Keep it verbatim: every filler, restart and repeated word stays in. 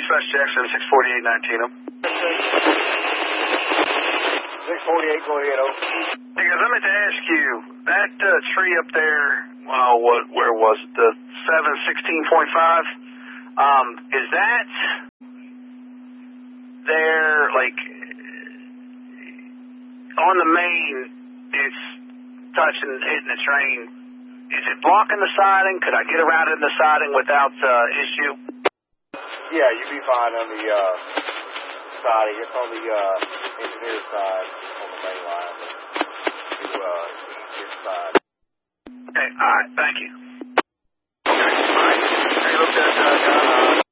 Dispatch Jackson, six forty-eight nineteen. six forty-eight, go ahead, over. Hey guys, I meant to ask you, that uh, tree up there, well, what, where was it, the seven sixteen point five, um, is that there, like, on the main, it's touching, hitting the train, is it blocking the siding? Could I get around in the siding without uh, issue? Yeah, you'd be fine on the uh, siding. It's on the uh, engineer side on the main line. To uh, east side. Okay, all right, thank you. Okay, all right. Hey, look, that uh, guy, uh,